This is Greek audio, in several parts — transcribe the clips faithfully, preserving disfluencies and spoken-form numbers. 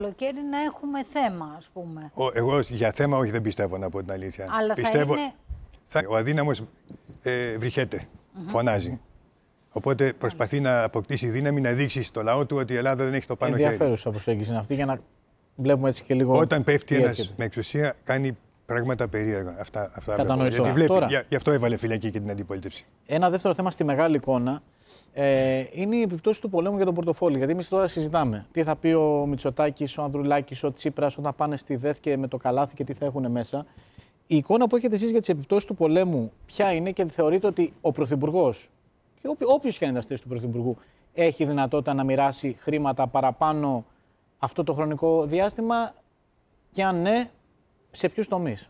καλοκαίρι να έχουμε θέμα, ας πούμε. Ο, εγώ για θέμα όχι, δεν πιστεύω, να πω την αλήθεια. Αλλά πιστεύω, θα είναι... θα, ο αδύναμος ε, βριχέται, mm-hmm. φωνάζει. Οπότε προσπαθεί να αποκτήσει δύναμη, να δείξει στο λαό του ότι η Ελλάδα δεν έχει το πάνω χέρι. Ενδιαφέρουσα προσέγγιση είναι αυτή για να βλέπουμε έτσι και λίγο. Όταν πέφτει ένας με εξουσία, κάνει πράγματα περίεργα. Αυτά, αυτά Κατανοητό. Γιατί βλέπει, Τώρα, για, γι' αυτό έβαλε φυλακή και την αντιπολίτευση. Ένα δεύτερο θέμα στη μεγάλη εικόνα ε, είναι η επιπτώση του πολέμου για τον πορτοφόλι. Γιατί εμείς τώρα συζητάμε τι θα πει ο Μητσοτάκης, ο Ανδρουλάκης, ο Τσίπρας όταν πάνε στη ΔΕΘ και με το καλάθι και τι θα έχουν μέσα. Η εικόνα που έχετε εσείς για τις επιπτώσεις του πολέμου, ποια είναι και θεωρείτε ότι ο Πρωθυπουργός, και όποιος και αν είναι στήριξη του Πρωθυπουργού, έχει δυνατότητα να μοιράσει χρήματα παραπάνω αυτό το χρονικό διάστημα, και αν ναι, σε ποιους τομείς?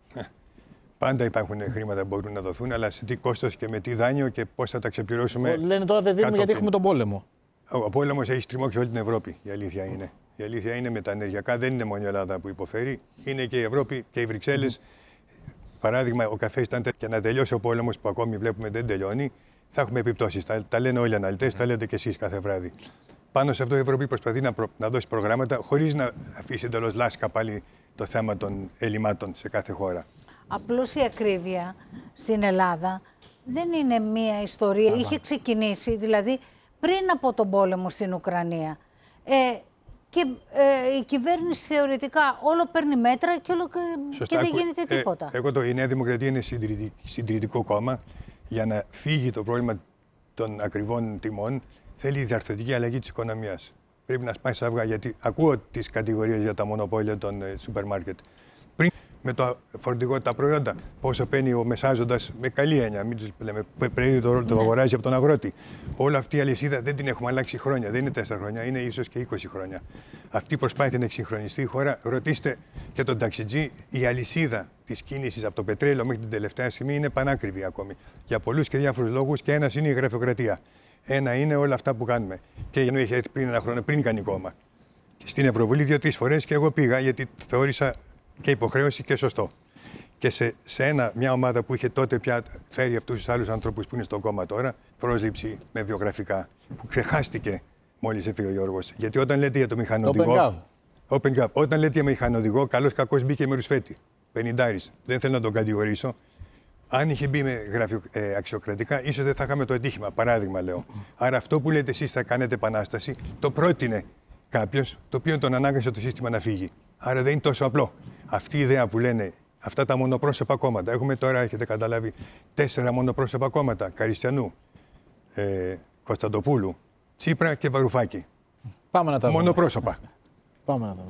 Πάντα υπάρχουν χρήματα που μπορούν να δοθούν, αλλά σε τι κόστος και με τι δάνειο και πώς θα τα ξεπληρώσουμε. Λένε τώρα δεν δίνουμε γιατί έχουμε τον πόλεμο. Ο πόλεμος έχει στριμώξει όλη την Ευρώπη, η αλήθεια είναι. Η αλήθεια είναι με τα ενεργειακά δεν είναι μόνο η Ελλάδα που υποφέρει, είναι και η Ευρώπη και οι Βρυξέλλες. Mm. Παράδειγμα, ο καφές ήταν και να τελειώσει ο πόλεμος που ακόμη βλέπουμε δεν τελειώνει, θα έχουμε επιπτώσεις. Τα, τα λένε όλοι οι αναλυτές, mm. τα λέτε και εσείς κάθε βράδυ. Πάνω σε αυτό η Ευρώπη προσπαθεί να, προ, να δώσει προγράμματα χωρίς να αφήσει εντελώς λάσκα πάλι το θέμα των ελλημάτων σε κάθε χώρα. Απλώς η ακρίβεια στην Ελλάδα δεν είναι μία ιστορία. Άμα. Είχε ξεκινήσει δηλαδή πριν από τον πόλεμο στην Ουκρανία. Ε, και ε, η κυβέρνηση θεωρητικά όλο παίρνει μέτρα και, όλο, και δεν γίνεται τίποτα. Ε, εγώ το, η Νέα Δημοκρατία είναι συντηρητικό κόμμα. Για να φύγει το πρόβλημα των ακριβών τιμών θέλει διαρθρωτική αλλαγή της οικονομίας. Πρέπει να σπάσει αυγά, γιατί ακούω τις κατηγορίες για τα μονοπόλια των ε, σούπερ μάρκετ. Πριν με το φορτηγό τα προϊόντα, πόσο παίρνει ο μεσάζοντας, με καλή έννοια, μην τους λέμε, πρέπει το, το αγοράζει από τον αγρότη. Όλη αυτή η αλυσίδα δεν την έχουμε αλλάξει χρόνια, δεν είναι τέσσερα χρόνια, είναι ίσως και είκοσι χρόνια. Αυτή προσπάθει να εξυγχρονιστεί η χώρα. Ρωτήστε και τον ταξιτζή, η αλυσίδα της κίνησης από το πετρέλαιο μέχρι την τελευταία στιγμή είναι πανάκριβη ακόμη. Για πολλούς και διάφορους λόγους, και ένας είναι η γραφειοκρατία. Ένα είναι όλα αυτά που κάνουμε. Και ενώ είχε έρθει πριν ένα χρόνο, πριν κάνει κόμμα. Στην Ευρωβουλή δύο-τρεις φορές και εγώ πήγα, γιατί θεώρησα και υποχρέωση και σωστό. Και σε, σε ένα, μια ομάδα που είχε τότε πια φέρει αυτούς τους άλλους ανθρώπους που είναι στο κόμμα τώρα, πρόσληψη με βιογραφικά, που ξεχάστηκε μόλις έφυγε ο Γιώργος. Γιατί όταν λέτε για το μηχανοδηγό. Open Gov. Όταν λέτε για μηχανοδηγό, καλώς κακώς μπήκε με ρουσφέτη. πενηντάρης. Δεν θέλω να τον κατηγορήσω. Αν είχε μπει με γραφειο, ε, αξιοκρατικά, ίσως δεν θα είχαμε το ατύχημα. Παράδειγμα, λέω. Άρα αυτό που λέτε εσείς θα κάνετε επανάσταση, το πρότεινε κάποιος, το οποίο τον ανάγκασε το σύστημα να φύγει. Άρα δεν είναι τόσο απλό. Αυτή η ιδέα που λένε αυτά τα μονοπρόσωπα κόμματα. Έχουμε τώρα, έχετε καταλάβει, τέσσερα μονοπρόσωπα κόμματα. Καριστιανού, ε, Κωνσταντοπούλου, Τσίπρα και Βαρουφάκη. Πάμε να τα δούμε. Μονοπρόσωπα. Πάμε να τα δούμε.